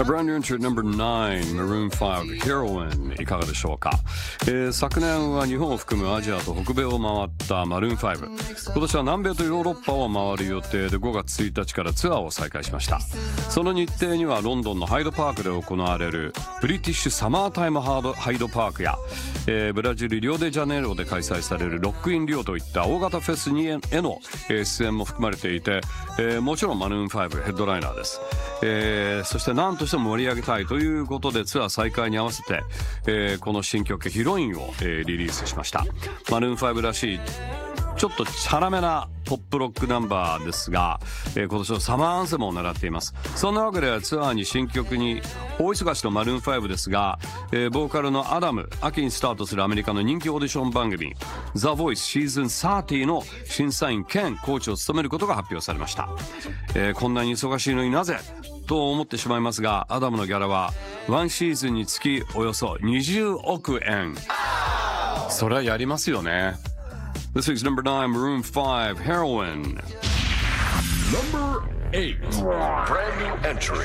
A brand new entry at number 9 Maroon 5 Heroin いかがでしょうか。昨年は日本を含むアジアと北米を回ったマルーン5。今年は南米とヨーロッパを回る予定で5月1日からツアーを再開しました。その日程にはロンドンのハイドパークで行われるブリティッシュサマータイムハイドパークや、ブラジルリオデジャネイロで開催されるロックインリオといった大型フェスへの出演も含まれていて、もちろんマルーン5ヘッドライナーです。そして何としても盛り上げたいということでツアー再開に合わせて、この新曲ヒロインを、リリースしました。マルーン5らしいちょっとチャラめなポップロックナンバーですが、今年のサマーアンセムを狙っています。そんなわけでツアーに新曲に大忙しのマルーン5ですが、ボーカルのアダム、秋にスタートするアメリカの人気オーディション番組 The Voice シーズン30の審査員兼コーチを務めることが発表されました。こんなに忙しいのになぜと思ってしまいますが、アダムのギャラは1シーズンにつきおよそ20億円。それはやりますよね。This week's number 9 Maroon 5 Heroin. Number 8 Brand new entry